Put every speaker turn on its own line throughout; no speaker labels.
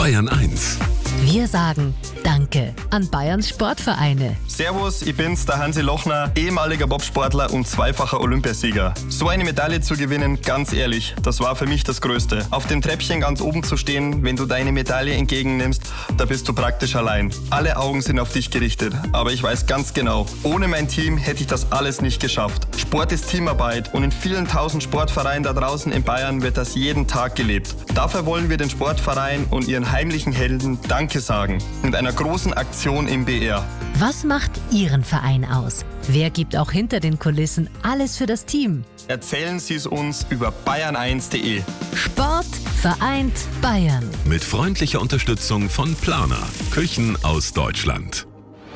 Bayern 1.
Wir sagen Danke an Bayerns Sportvereine.
Servus, ich bin's, der Hansi Lochner, ehemaliger Bobsportler und zweifacher Olympiasieger. So eine Medaille zu gewinnen, ganz ehrlich, das war für mich das Größte. Auf dem Treppchen ganz oben zu stehen, wenn du deine Medaille entgegennimmst, da bist du praktisch allein. Alle Augen sind auf dich gerichtet, aber ich weiß ganz genau, ohne mein Team hätte ich das alles nicht geschafft. Sport ist Teamarbeit und in vielen tausend Sportvereinen da draußen in Bayern wird das jeden Tag gelebt. Dafür wollen wir den Sportverein und ihren heimlichen Helden Danke sagen. Mit einer großen Aktion im BR.
Was macht Ihren Verein aus? Wer gibt auch hinter den Kulissen alles für das Team?
Erzählen Sie es uns über bayern1.de.
Sport vereint Bayern.
Mit freundlicher Unterstützung von Planer. Küchen aus Deutschland.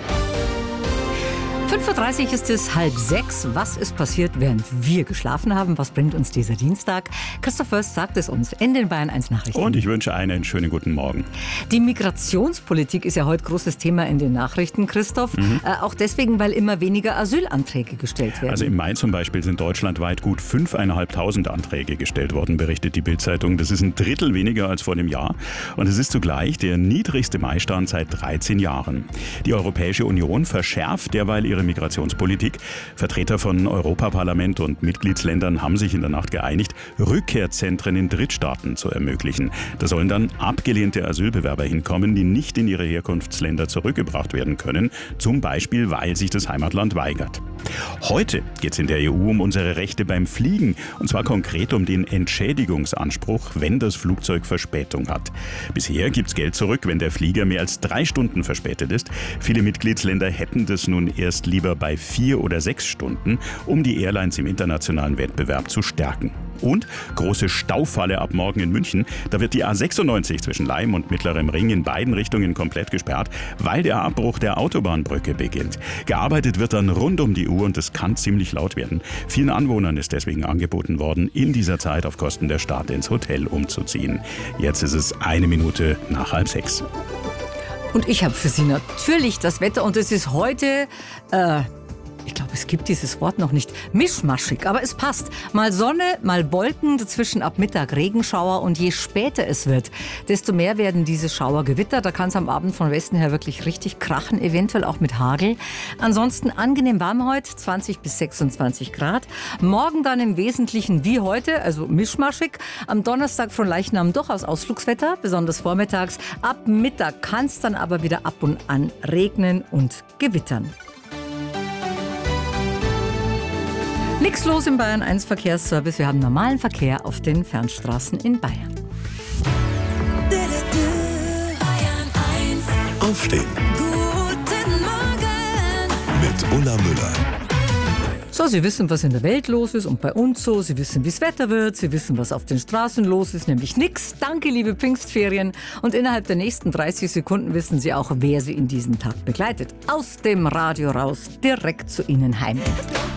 5:30 Uhr ist es 5:30. Was ist passiert, während wir geschlafen haben? Was bringt uns dieser Dienstag? Christoph Först sagt es uns in den Bayern 1 Nachrichten.
Und ich wünsche einen schönen guten Morgen.
Die Migrationspolitik ist ja heute großes Thema in den Nachrichten, Christoph. Auch deswegen, weil immer weniger Asylanträge gestellt werden.
Also im Mai zum Beispiel sind deutschlandweit gut 5.500 Anträge gestellt worden, berichtet die Bild-Zeitung. Das ist ein Drittel weniger als vor dem Jahr. Und es ist zugleich der niedrigste Maistand seit 13 Jahren. Die Europäische Union verschärft derweil ihre Migrationspolitik. Vertreter von Europaparlament und Mitgliedsländern haben sich in der Nacht geeinigt, Rückkehrzentren in Drittstaaten zu ermöglichen. Da sollen dann abgelehnte Asylbewerber hinkommen, die nicht in ihre Herkunftsländer zurückgebracht werden können, zum Beispiel, weil sich das Heimatland weigert. Heute geht es in der EU um unsere Rechte beim Fliegen, und zwar konkret um den Entschädigungsanspruch, wenn das Flugzeug Verspätung hat. Bisher gibt es Geld zurück, wenn der Flieger mehr als 3 Stunden verspätet ist. Viele Mitgliedsländer hätten das nun erst lieber bei 4 oder 6 Stunden, um die Airlines im internationalen Wettbewerb zu stärken. Und große Staufalle ab morgen in München. Da wird die A96 zwischen Laim und Mittlerem Ring in beiden Richtungen komplett gesperrt, weil der Abbruch der Autobahnbrücke beginnt. Gearbeitet wird dann rund um die Uhr und es kann ziemlich laut werden. Vielen Anwohnern ist deswegen angeboten worden, in dieser Zeit auf Kosten der Stadt ins Hotel umzuziehen. Jetzt ist es 1 Minute nach 5:30.
Und ich habe für Sie natürlich das Wetter, und es ist heute, ich glaube, es gibt dieses Wort noch nicht, mischmaschig, aber es passt. Mal Sonne, mal Wolken, dazwischen ab Mittag Regenschauer, und je später es wird, desto mehr werden diese Schauer Gewitter. Da kann es am Abend von Westen her wirklich richtig krachen, eventuell auch mit Hagel. Ansonsten angenehm warm heute, 20 bis 26 Grad. Morgen dann im Wesentlichen wie heute, also mischmaschig. Am Donnerstag von Leichnam durchaus Ausflugswetter, besonders vormittags. Ab Mittag kann es dann aber wieder ab und an regnen und gewittern. Nichts los im Bayern 1 Verkehrsservice. Wir haben normalen Verkehr auf den Fernstraßen in Bayern.
Aufstehen.
Guten Morgen.
Mit Ulla Müller.
So, Sie wissen, was in der Welt los ist und bei uns so. Sie wissen, wie das Wetter wird. Sie wissen, was auf den Straßen los ist, nämlich nichts. Danke, liebe Pfingstferien. Und innerhalb der nächsten 30 Sekunden wissen Sie auch, wer Sie in diesem Tag begleitet. Aus dem Radio raus, direkt zu Ihnen heim.